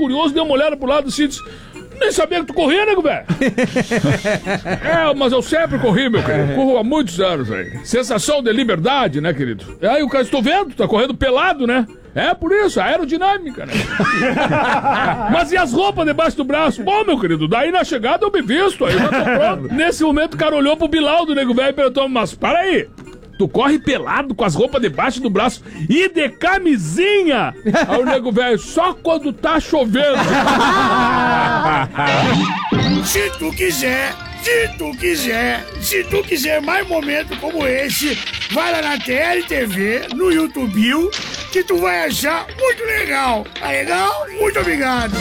curioso, dei uma olhada pro lado assim e disse: nem sabia que tu corria, nego velho. Mas eu sempre corri, meu querido. Corro há muitos anos, velho. Sensação de liberdade, né, querido? Aí o cara, estou vendo, tá correndo pelado, né? É por isso, aerodinâmica, né? Mas e as roupas debaixo do braço? Bom, meu querido, daí na chegada eu me visto, aí eu já tô pronto. Nesse momento o cara olhou pro Bilal do nego velho e perguntou: mas para aí, tu corre pelado com as roupas debaixo do braço e de camisinha? Aí o nego velho: só quando tá chovendo. Se tu quiser mais momentos como esse, vai lá na TLTV, no YouTube, que tu vai achar muito legal. Tá legal? Muito obrigado.